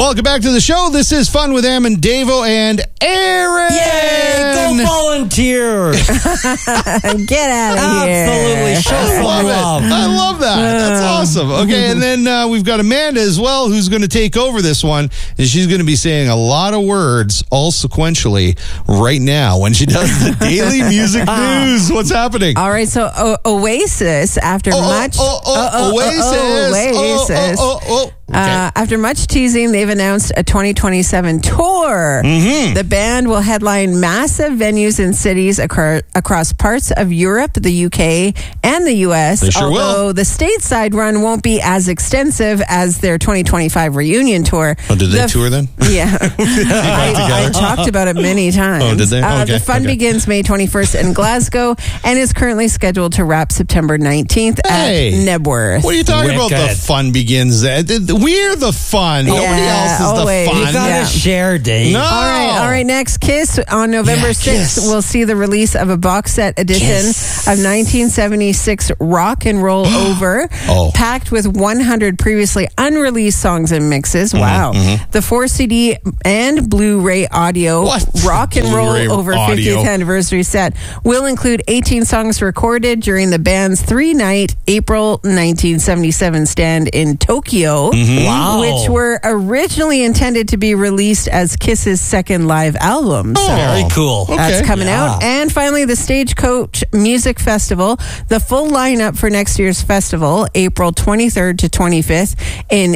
Welcome back to the show. This is Fun with Am and Davo and Aaron. Yay! Go volunteer. Get out of here. Absolutely. Show I some love love. it. I love that. That's awesome. Okay, and then we've got Amanda as well, who's going to take over this one, and she's going to be saying a lot of words all sequentially right now when she does the daily music news. What's happening? All right, so Oasis, after much... Oasis. Okay. After much teasing, they've announced a 2027 tour. Mm-hmm. The band will headline massive venues in cities across parts of Europe, the UK, and the US. They sure although will. the stateside run won't be as extensive as their 2025 reunion tour. Oh, did they tour then? Yeah. I talked about it many times. Oh, did they? Okay, the fun begins May 21st in Glasgow and is currently scheduled to wrap September 19th at Nebworth. What are you talking about? Wicked. The fun begins. We're the fun. Nobody else is always. the fun. You gotta share, Dave. No. All right. Next, Kiss on November 6th Kiss. will see the release of a box set edition of 1976 Rock and Roll Over, packed with 100 previously unreleased songs and mixes. Wow. The 4 CD and Blu-ray audio Rock and Blu-ray Roll Over audio. 50th anniversary set will include 18 songs recorded during the band's 3-night April 1977 stand in Tokyo. Wow. Which were originally intended to be released as Kiss's second live album. So Very cool. that's coming out. And finally, the Stagecoach Music Festival. The full lineup for next year's festival, April 23rd to 25th in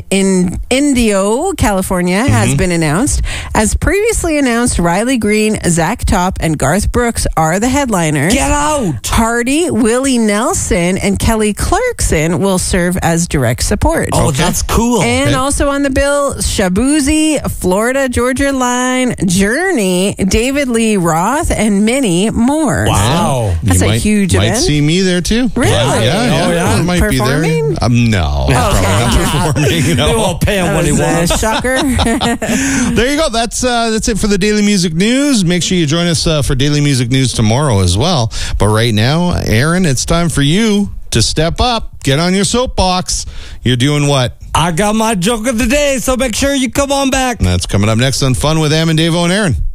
Indio, California, has been announced. As previously announced, Riley Green, Zach Top, and Garth Brooks are the headliners. Get out. Hardy, Willie Nelson, and Kelly Clarkson will serve as direct support. Oh, that's cool. And also on the bill, Shabuzi, Florida Georgia Line, Journey, David Lee Roth, and many more. Wow. That's a huge might event. see me there too. Really? Yeah. I might Performing? be there. No, probably not performing. No. They won't pay him That what he was a wants. shocker. There you go. That's it for the Daily Music News. Make sure you join us for Daily Music News tomorrow as well. But right now, Aaron, it's time for you to step up. Get on your soapbox. You're doing what? I got my joke of the day, so make sure you come on back. That's coming up next on Fun with Am and Davo and Aaron.